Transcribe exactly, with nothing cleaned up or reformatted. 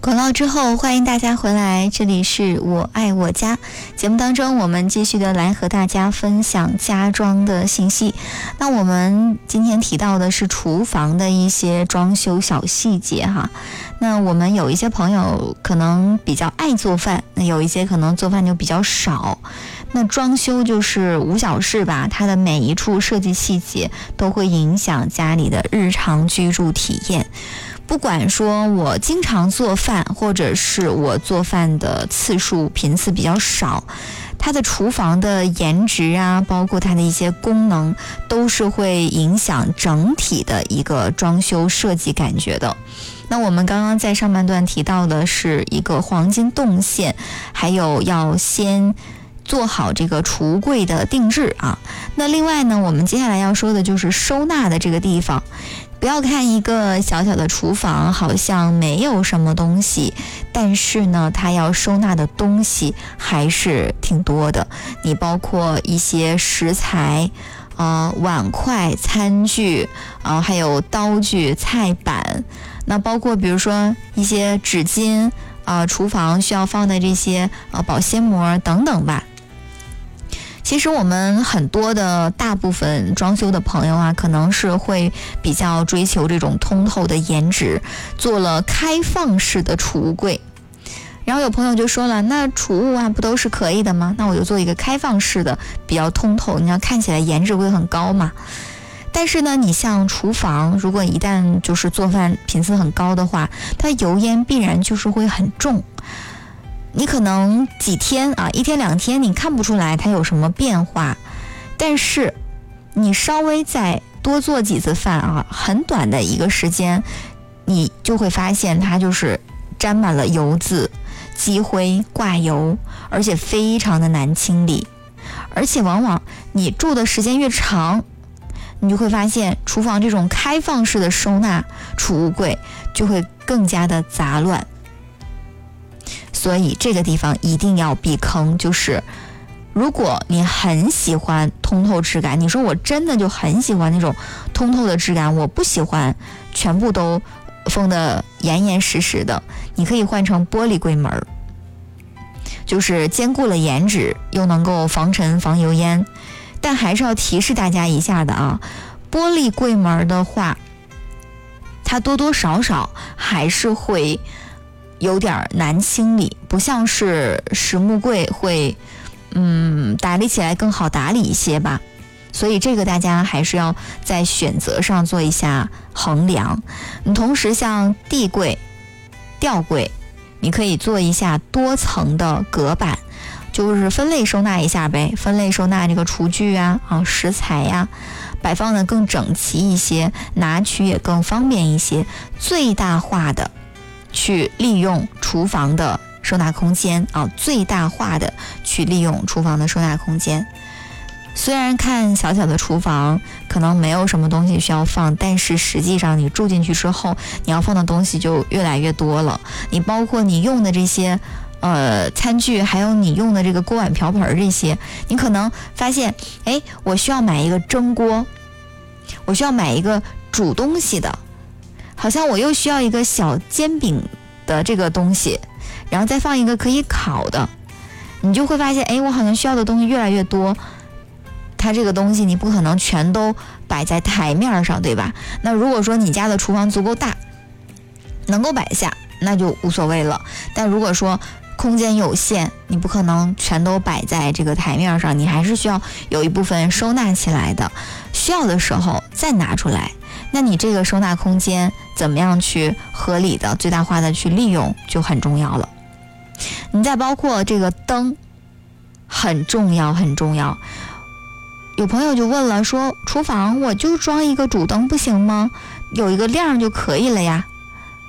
广告之后，欢迎大家回来，这里是我爱我家节目当中，我们继续的来和大家分享家装的信息。那我们今天提到的是厨房的一些装修小细节哈。那我们有一些朋友可能比较爱做饭，那有一些可能做饭就比较少。那装修就是无小事吧，它的每一处设计细节都会影响家里的日常居住体验。不管说我经常做饭，或者是我做饭的次数频次比较少，它的厨房的颜值啊，包括它的一些功能，都是会影响整体的一个装修设计感觉的。那我们刚刚在上半段提到的是一个黄金动线，还有要先做好这个橱柜的定制啊。那另外呢，我们接下来要说的就是收纳的这个地方。不要看一个小小的厨房好像没有什么东西，但是呢，它要收纳的东西还是挺多的。你包括一些食材、呃、碗筷、餐具、呃、还有刀具、菜板，那包括比如说一些纸巾、呃、厨房需要放的这些呃保鲜膜等等吧。其实我们很多的大部分装修的朋友啊，可能是会比较追求这种通透的颜值，做了开放式的储物柜。然后有朋友就说了，那储物啊不都是可以的吗？那我就做一个开放式的，比较通透，你要看起来颜值会很高嘛。但是呢，你像厨房，如果一旦就是做饭频次很高的话，它油烟必然就是会很重。你可能几天啊，一天两天你看不出来它有什么变化，但是你稍微再多做几次饭啊，很短的一个时间，你就会发现它就是沾满了油渍、积灰、挂油，而且非常的难清理。而且往往你住的时间越长，你就会发现厨房这种开放式的收纳储物柜就会更加的杂乱。所以这个地方一定要避坑，就是如果你很喜欢通透质感，你说我真的就很喜欢那种通透的质感，我不喜欢全部都封得严严实实的，你可以换成玻璃柜门，就是兼顾了颜值又能够防尘防油烟。但还是要提示大家一下的啊，玻璃柜门的话，它多多少少还是会有点难清理，不像是实木柜会嗯打理起来更好打理一些吧。所以这个大家还是要在选择上做一下衡量。同时像地柜、吊柜，你可以做一下多层的隔板，就是分类收纳一下呗，分类收纳这个厨具啊、啊食材呀、啊，摆放的更整齐一些，拿取也更方便一些，最大化的去利用厨房的收纳空间啊，最大化的去利用厨房的收纳空间。虽然看小小的厨房可能没有什么东西需要放，但是实际上你住进去之后，你要放的东西就越来越多了。你包括你用的这些呃餐具，还有你用的这个锅碗瓢盆这些，你可能发现，哎，我需要买一个蒸锅，我需要买一个煮东西的，好像我又需要一个小煎饼的这个东西，然后再放一个可以烤的，你就会发现，哎，我好像需要的东西越来越多。它这个东西你不可能全都摆在台面上，对吧？那如果说你家的厨房足够大，能够摆下，那就无所谓了。但如果说空间有限，你不可能全都摆在这个台面上，你还是需要有一部分收纳起来的，需要的时候再拿出来。那你这个收纳空间怎么样去合理的最大化的去利用就很重要了。你再包括这个灯很重要很重要。有朋友就问了，说厨房我就装一个主灯不行吗？有一个亮就可以了呀。